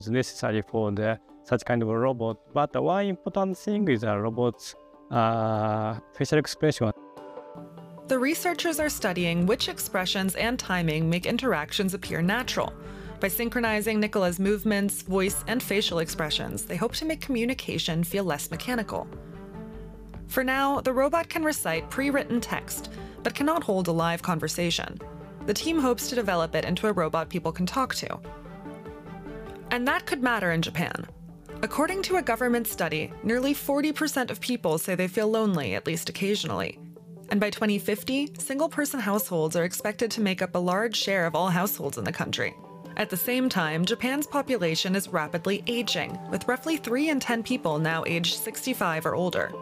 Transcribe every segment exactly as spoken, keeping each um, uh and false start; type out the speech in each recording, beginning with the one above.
is necessary for the such kind of a robot. But one important thing is a robot's uh, facial expression. The researchers are studying which expressions and timing make interactions appear natural. By synchronizing Nicola's movements, voice, and facial expressions, they hope to make communication feel less mechanical. For now, the robot can recite pre-written text, but cannot hold a live conversation. The team hopes to develop it into a robot people can talk to. And that could matter in Japan. According to a government study, nearly forty percent of people say they feel lonely at least occasionally. And by twenty fifty, single-person households are expected to make up a large share of all households in the country. At the same time, Japan's population is rapidly aging, with roughly three in ten people now aged sixty-five or older.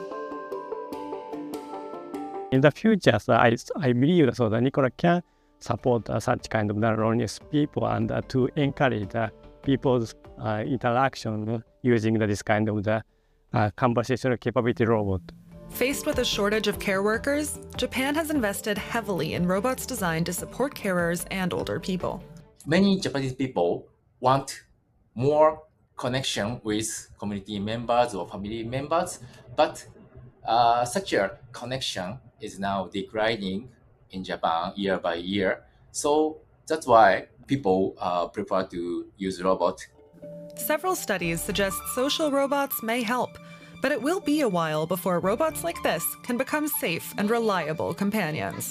In the future, so I, I believe so that Nicola can support uh, such kind of neuronews people and uh, to encourage uh, people's uh, interaction using this kind of the uh, conversational capability robot. Faced with a shortage of care workers, Japan has invested heavily in robots designed to support carers and older people. Many Japanese people want more connection with community members or family members, but uh, such a connection is now declining in Japan year by year. So that's why people uh, prefer to use robots. Several studies suggest social robots may help, but it will be a while before robots like this can become safe and reliable companions.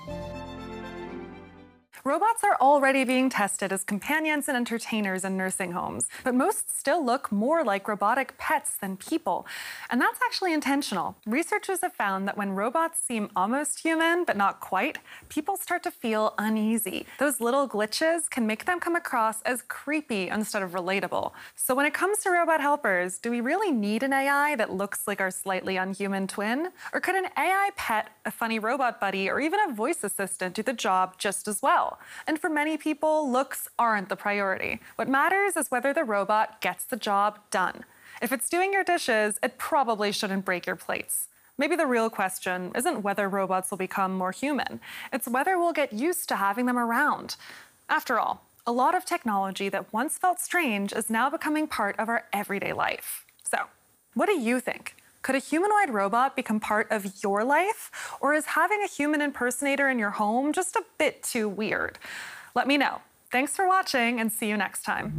Robots are already being tested as companions and entertainers in nursing homes, but most still look more like robotic pets than people. And that's actually intentional. Researchers have found that when robots seem almost human, but not quite, people start to feel uneasy. Those little glitches can make them come across as creepy instead of relatable. So when it comes to robot helpers, do we really need an A I that looks like our slightly unhuman twin? Or could an A I pet, a funny robot buddy, or even a voice assistant do the job just as well? And for many people, looks aren't the priority. What matters is whether the robot gets the job done. If it's doing your dishes, it probably shouldn't break your plates. Maybe the real question isn't whether robots will become more human. It's whether we'll get used to having them around. After all, a lot of technology that once felt strange is now becoming part of our everyday life. So, what do you think? Could a humanoid robot become part of your life? Or is having a human impersonator in your home just a bit too weird? Let me know. Thanks for watching and see you next time.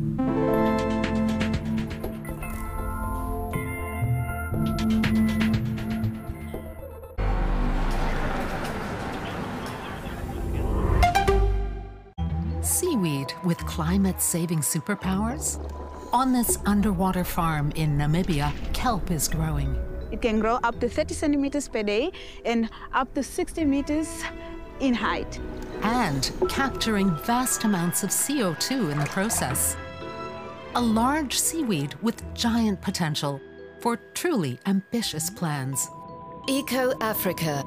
Seaweed with climate-saving superpowers? On this underwater farm in Namibia, kelp is growing. It can grow up to thirty centimeters per day and up to sixty meters in height. And capturing vast amounts of C O two in the process. A large seaweed with giant potential for truly ambitious plans. Eco Africa.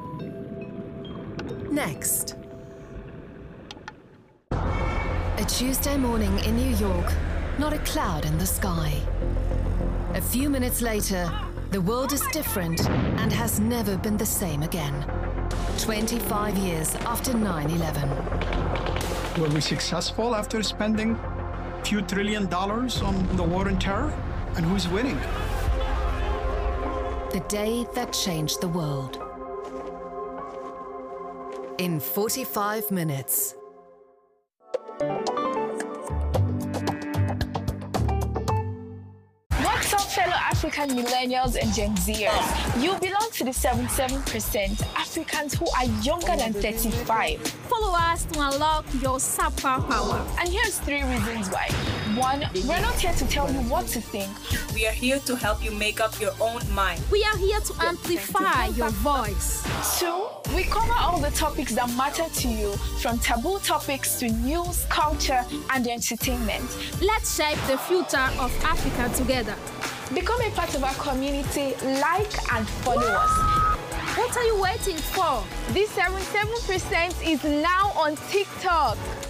Next. A Tuesday morning in New York, not a cloud in the sky. A few minutes later, the world is different and has never been the same again. twenty-five years after nine eleven. Were we successful after spending a few trillion dollars on the war on terror? And who's winning? The day that changed the world. In forty-five minutes. What's up, fellow African millennials and Gen Zers? You belong to the seventy-seven percent Africans who are younger than thirty-five. Follow us to unlock your super power. And here's three reasons why. One, we're not here to tell you what to think. We are here to help you make up your own mind. We are here to amplify your voice. Two, we cover all the topics that matter to you, from taboo topics to news, culture, and entertainment. Let's shape the future of Africa together. Become a part of our community, like and follow us. What are you waiting for? This seventy-seven percent is now on TikTok.